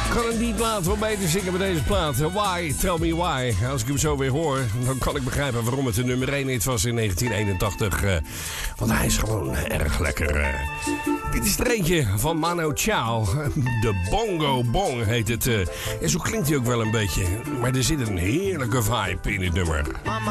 kan het niet laten om mee te zingen met deze plaat. Why? Tell me why. Als ik hem zo weer hoor, dan kan ik begrijpen waarom het de nummer 1 hit was in 1981. Want hij is gewoon erg lekker. Dit is er eentje van Mano Chao. De Bongo Bong heet het. En zo klinkt hij ook wel een beetje. Maar er zit een heerlijke vibe in dit nummer.